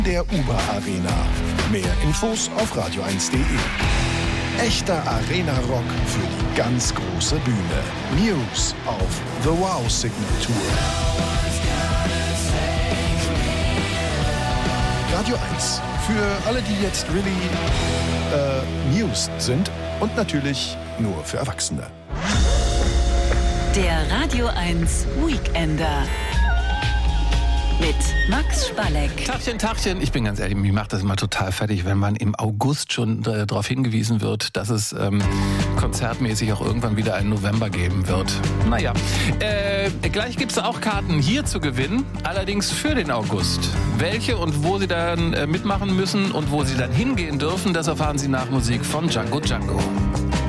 der Uber Arena. Mehr Infos auf radio1.de. Echter Arena-Rock für die ganz große Bühne. News auf The Wow Signal Tour. Radio 1. Für alle, die jetzt really News sind und natürlich nur für Erwachsene. Der Radio 1 Weekender mit Max Spalleck. Tachchen. Ich bin ganz ehrlich, mich macht das immer total fertig, wenn man im August schon darauf hingewiesen wird, dass es konzertmäßig auch irgendwann wieder einen November geben wird. Naja, gleich gibt es auch Karten hier zu gewinnen, allerdings für den August. Welche und wo Sie dann mitmachen müssen und wo Sie dann hingehen dürfen, das erfahren Sie nach Musik von Django Django.